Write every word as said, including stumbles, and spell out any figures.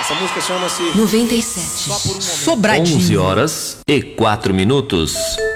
Essa música chama-se noventa e sete. Só por um Momento. Sobradinho. onze horas e quatro minutos.